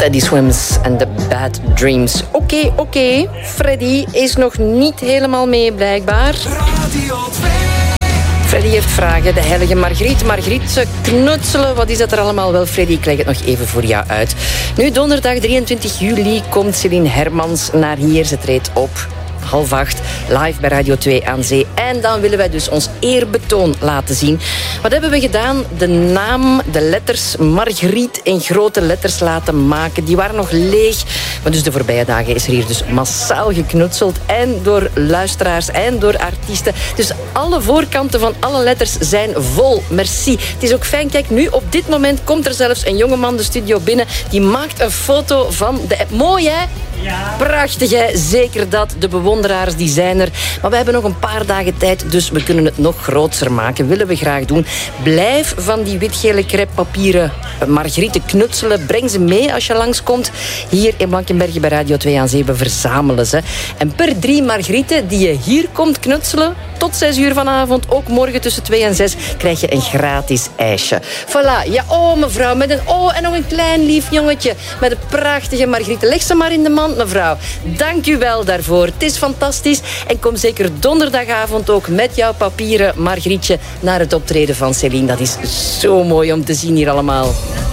Teddy Swims en The Bad Dreams. Oké. Freddy is nog niet helemaal mee, blijkbaar. Radio 2. Freddy heeft vragen. De heilige Margriet. Margriet, knutselen. Wat is dat er allemaal wel, Freddy? Ik leg het nog even voor jou uit. Nu, donderdag 23 juli komt Celine Hermans naar hier. Ze treedt op 7:30, live bij Radio 2 aan Zee. En dan willen wij dus ons eerbetoon laten zien. Wat hebben we gedaan? De naam, de letters Margriet in grote letters laten maken. Die waren nog leeg. Maar dus de voorbije dagen is er hier dus massaal geknutseld. En door luisteraars en door artiesten. Dus alle voorkanten van alle letters zijn vol. Merci. Het is ook fijn. Kijk, nu op dit moment komt er zelfs een jongeman de studio binnen. Die maakt een foto van de app. Mooi, hè? Ja. Prachtig, hè? Zeker dat. De bewonderaars die zijn er. Maar we hebben nog een paar dagen tijd, dus we kunnen het nog groter maken. Willen we graag doen. Blijf van die wit-gele crêpepapieren Margrieten knutselen. Breng ze mee als je langskomt. Hier in Blankenberge bij Radio 2 aan Zee. We verzamelen ze. En per 3 Margrieten die je hier komt knutselen, tot 6 uur vanavond, ook morgen tussen 2 en 6, krijg je een gratis ijsje. Voilà. Ja, oh mevrouw, met een en nog een klein lief jongetje met een prachtige Margrieten. Leg ze maar in de mand, mevrouw. Dank u wel daarvoor. Het is fantastisch. En kom zeker donderdagavond ook met jouw papieren Margrietje naar het optreden van Céline. Dat is zo mooi om te zien hier allemaal.